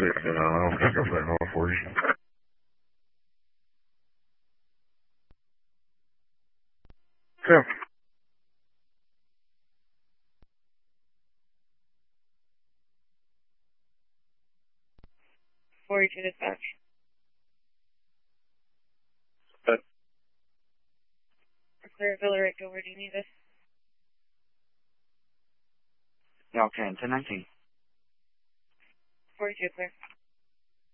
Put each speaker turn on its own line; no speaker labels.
I'll pick up that call for you. Tim.
42 dispatch.
Good.
Clear Villarico, where do you need us?
Yeah, okay, 1019.
42 clear.